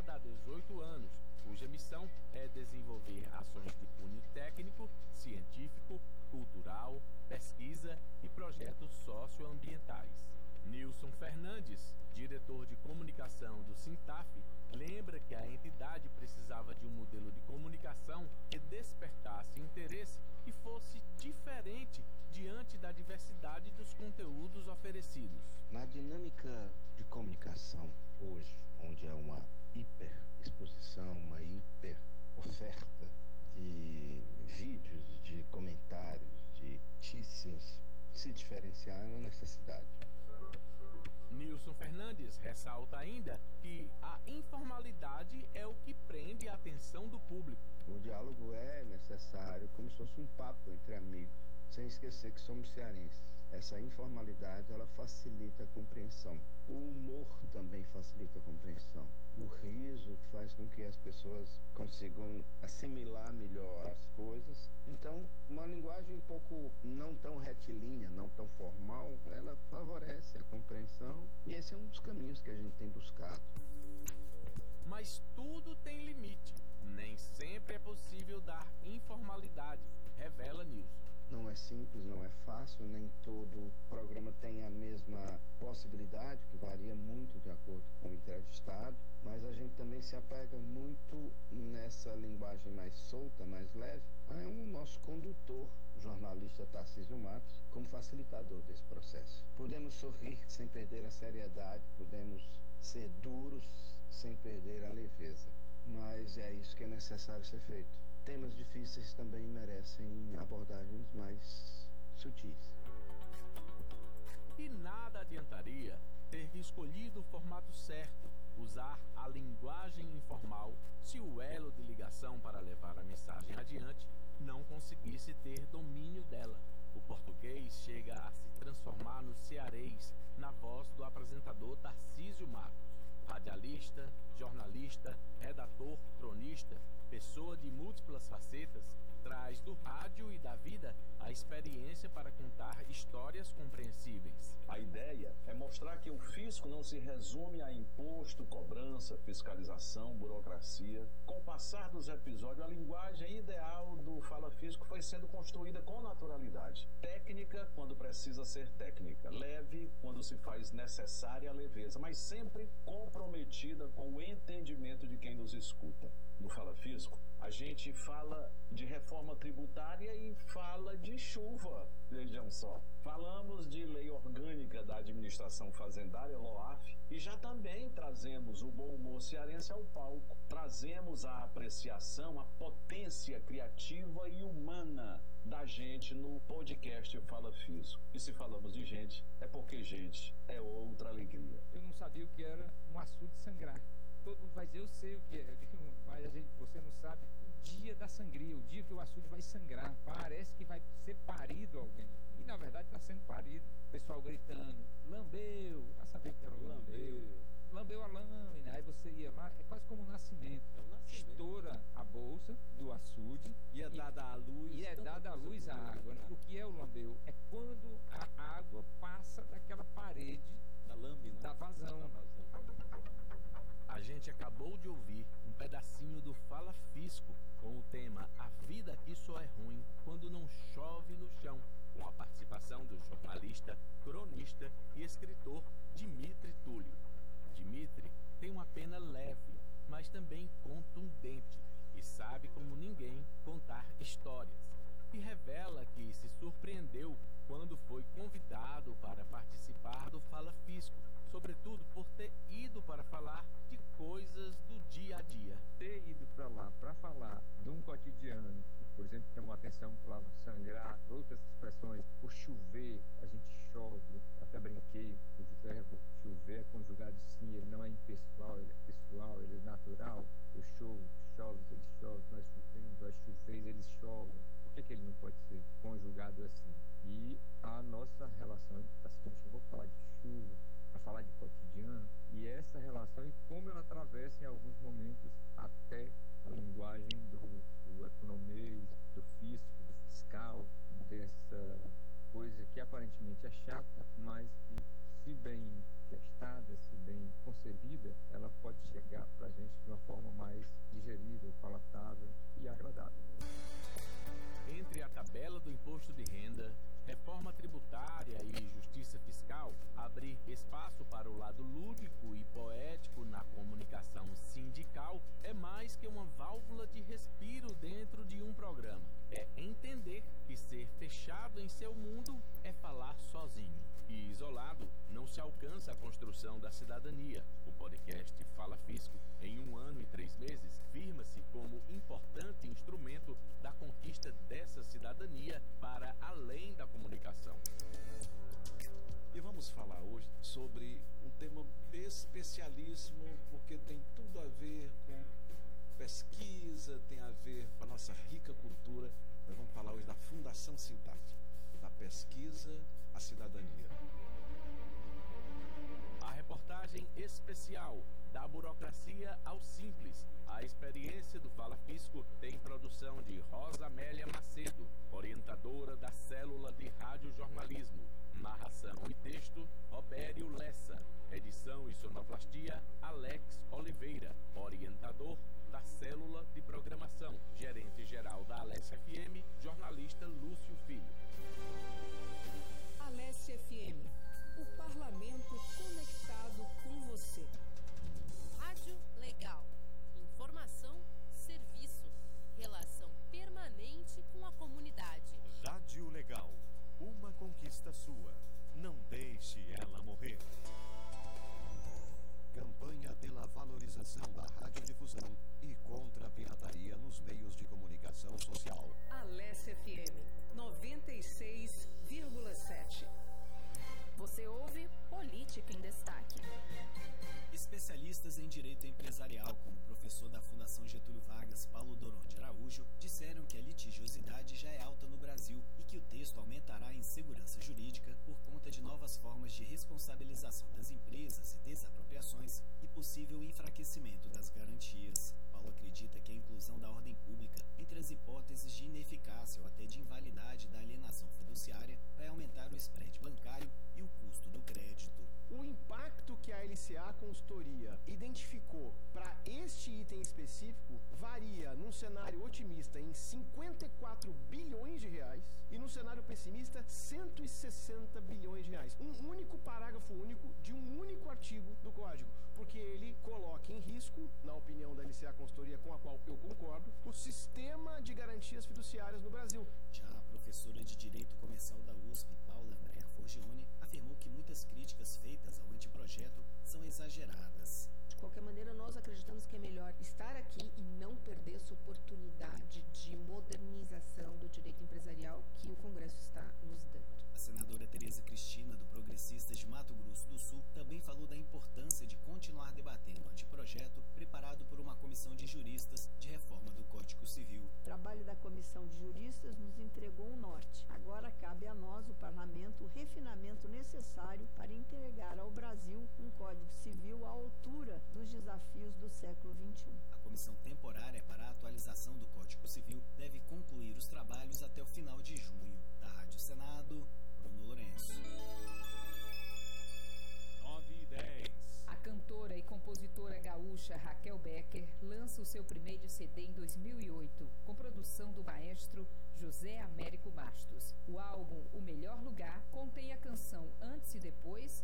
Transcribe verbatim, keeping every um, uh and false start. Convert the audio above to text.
formada há dezoito anos, cuja missão é desenvolver ações de cunho técnico, científico, cultural, pesquisa e projetos socioambientais. Nilson Fernandes, diretor de comunicação do Sintaf, lembra que a entidade precisava de um modelo de comunicação que despertasse interesse e fosse diferente diante da diversidade dos conteúdos oferecidos. Na dinâmica de comunicação hoje, onde há uma hiper exposição, uma hiper oferta de vídeos, de comentários, de notícias, se diferenciar é uma necessidade. Nilson Fernandes ressalta ainda que a informalidade é o que prende a atenção do público. O diálogo é necessário, como se fosse um papo entre amigos, sem esquecer que somos cearenses. Essa informalidade, ela facilita a compreensão. O humor também facilita a compreensão. O riso faz com que as pessoas consigam assimilar melhor as coisas. Então, uma linguagem um pouco não tão retilínea, não tão formal, ela favorece a compreensão. E esse é um dos caminhos que a gente tem buscado. Mas tudo tem limite. Nem sempre é possível dar informalidade, revela Nilson. Não é simples, não é fácil, nem todo programa tem a mesma possibilidade, que varia muito de acordo com o entrevistado, mas a gente também se apega muito nessa linguagem mais solta, mais leve, é o nosso condutor, o jornalista Tarcísio Matos, como facilitador desse processo. Podemos sorrir sem perder a seriedade, podemos ser duros sem perder a leveza, mas é isso que é necessário ser feito. Temas difíceis também merecem abordagens mais sutis. E nada adiantaria ter escolhido o formato certo, usar a linguagem informal, se o elo de ligação para levar a mensagem adiante não conseguisse ter domínio dela. O português chega a se transformar no cearês na voz do apresentador Tarcísio Matos. Radialista, jornalista, redator, cronista, pessoa de múltiplas facetas, traz do rádio e da vida a experiência para contar histórias compreensíveis. A ideia é mostrar que o fisco não se resume a imposto, cobrança, fiscalização, burocracia. Com o passar dos episódios, a linguagem ideal do Fala Fisco foi sendo construída com naturalidade. Técnica quando precisa ser técnica, leve quando se faz necessária a leveza, mas sempre comprometida com o entendimento de quem nos escuta. No Fala Fisco, a gente fala de reforma tributária e fala de chuva, vejam só. Falamos de lei orgânica da administração fazendária, LOAF, e já também trazemos o bom humor cearense ao palco. Trazemos a apreciação, a potência criativa e humana da gente no podcast Fala Fisco. E se falamos de gente, é porque gente é outra alegria. Eu não sabia o que era um açude sangrar. Todo mundo vai dizer, eu sei o que é, mas a gente, você não sabe o dia da sangria, o dia que o açude vai sangrar. Parece que vai ser parido alguém. E na verdade está sendo parido. O pessoal gritando, lambeu, vai saber o que era o lambeu. Lambeu a lâmina, aí você ia lá, é quase como um nascimento. É um nascimento. Estoura a bolsa do açude. E é dada a luz. E é dada a luz à água. Né? O que é o lambeu? É quando a água passa daquela parede da lâmina, da vazão. Da vazão. A gente acabou de ouvir um pedacinho do Fala Fisco com o tema A Vida Aqui Só É Ruim Quando Não Chove no Chão, com a participação do jornalista, cronista e escritor Dimitri Túlio. Dimitri tem uma pena leve, mas também contundente e sabe como ninguém contar histórias. E revela que se surpreendeu quando foi convidado para participar do Fala Fisco, sobretudo por ter ido para falar de coisas do dia a dia. Ter ido para lá para falar de um cotidiano, que, por exemplo, chamou a atenção para sangrar, outras expressões, por chover, a gente chove, até brinquei, o verbo chover é conjugado sim, ele não é impessoal, ele é pessoal, ele é natural. Eu chovo, chove, ele chove, nós chovemos, nós choveis, eles chovem. Por que, que ele não pode ser conjugado assim? E a nossa relação, assim, eu vou falar de chuva, para falar de cotidiano, e essa relação e como ela atravessa em alguns momentos até a linguagem do, do economês, do fisco, do fiscal, dessa coisa que aparentemente é chata, mas que, se bem gestada, se bem conceituada, recebida, ela pode chegar para a gente de uma forma mais digerível, palatável e agradável. Entre a tabela do imposto de renda, reforma tributária e justiça fiscal, abrir espaço para o lado lúdico e poético na comunicação sindical é mais que uma válvula de respiro dentro de um programa. É entender que ser fechado em seu mundo é falar sozinho. E isolado, não se alcança a construção da cidadania. O podcast Fala Fisco, em um ano e três meses, firma-se como importante instrumento da conquista dessa cidadania para além da comunicação. E vamos falar hoje sobre um tema especialíssimo, porque tem tudo a ver com pesquisa, tem a ver com a nossa rica cultura. Nós vamos falar hoje da Fundação Sintac, da pesquisa à cidadania. A reportagem especial da burocracia ao simples. A experiência do Fala Fisco tem produção de Rosa Amélia Macedo, orientadora da Célula de Radiojornalismo. Narração e texto, Robério Lessa. Edição e sonoplastia, Alex Oliveira. Orientador da Célula de Programação. Gerente-geral da Alesse F M, jornalista Lúcio Filho. Alesse F M, o parlamento conectado com você. Rádio Legal. Informação, serviço, relação permanente com a comunidade. Rádio Legal. Uma conquista sua. Não deixe ela morrer. Campanha pela valorização da radiodifusão e contra a pirataria nos meios de comunicação social. Alesse F M noventa e seis vírgula sete. Você ouve Política em Destaque. Especialistas em direito empresarial, como o professor da Fundação Getúlio Vargas, Paulo Doron de Araújo, disseram que a litigiosidade já é alta no Brasil e que o texto aumentará a insegurança jurídica por conta de novas formas de responsabilização das empresas e desapropriações e possível enfraquecimento das garantias. Paulo acredita que a inclusão da ordem pública entre as hipóteses de ineficácia ou até de invalidade da alienação fiduciária vai aumentar o spread bancário e o custo do crédito. O impacto que a L C A Consultoria identificou para este item específico varia num cenário otimista em cinquenta e quatro bilhões de reais e no cenário pessimista cento e sessenta bilhões de reais. Um único parágrafo único de um único artigo do Código, porque ele coloca em risco, na opinião da L C A Consultoria, com a qual eu concordo, o sistema de garantias fiduciárias no Brasil. Já a professora de Direito Comercial da U S P, Paula Andréa Forgione, afirmou que muitas críticas feitas ao anteprojeto são exageradas. De qualquer maneira, nós acreditamos que é melhor estar aqui e não perder essa oportunidade de modernização do direito empresarial que o Congresso está nos dando. A senadora Tereza Cristina, do Progressistas de Mato Grosso do Sul, também falou da importância de continuar debatendo o anteprojeto preparado por uma comissão de juristas de reforma do Código Civil. O trabalho da comissão de juristas nos entregou o norte. Agora cabe a nós, o parlamento, o refinamento necessário para entregar ao Brasil um Código Civil à altura dos desafios do século vinte e um. A comissão temporária para a atualização do Código Civil deve concluir os trabalhos até o final de junho. Da Rádio Senado, Bruno Lourenço. nove e dez. A cantora e compositora gaúcha Raquel Becker lança o seu primeiro C D em dois mil e oito, com produção do maestro José Américo Bastos. O álbum O Melhor Lugar contém a canção Antes e Depois